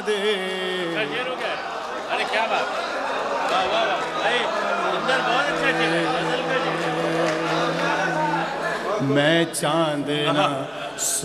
दे। अरे क्या बात, वाह वाह वाह भाई, सुंदर, बहुत अच्छा जी, मैं चांदना